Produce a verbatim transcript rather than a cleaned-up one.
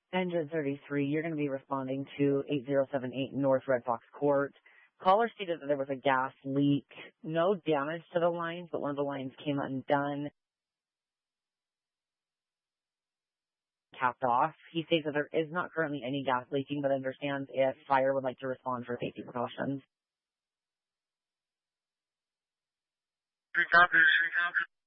Engine thirty-three, you're going to be responding to eight zero seven eight North Red Fox Court. Caller stated that there was a gas leak. No damage to the lines, but one of the lines came undone, capped off. He states that there is not currently any gas leaking, but understands if fire would like to respond for safety precautions. Three copies, three copies.